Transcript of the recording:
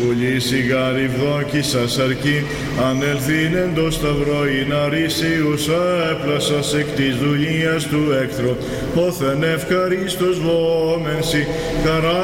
Ουλή σιγάρι βδόκησας αρκεί, ανελθήν εν το σταυρό ιναρίσιουσα, έπλασας εκ της δουλείας του έκτρο, όθεν ευχαρίστως βόμενσι, χαρά